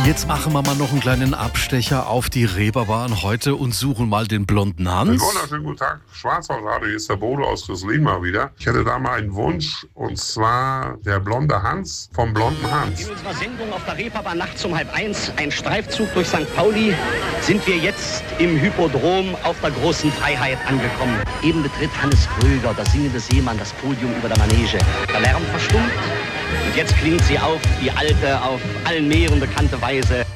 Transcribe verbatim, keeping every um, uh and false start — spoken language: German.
Jetzt machen wir mal noch einen kleinen Abstecher auf die Reeperbahn heute und suchen mal den blonden Hans. Einen wunderschönen guten Tag, Schwarzwaldradio, hier ist der Bodo aus Rüsslin mal wieder. Ich hätte da mal einen Wunsch, und zwar der blonde Hans vom blonden Hans. In unserer Sendung auf der Reeperbahn nachts um halb eins, ein Streifzug durch Sankt Pauli, sind wir jetzt im Hypodrom auf der großen Freiheit angekommen. Eben betritt Hannes Kröger, der singende Seemann, das Podium über der Manege. Der Lärm verstummt und jetzt klingt sie auf, die alte, auf allen Meeren bekannte Weise.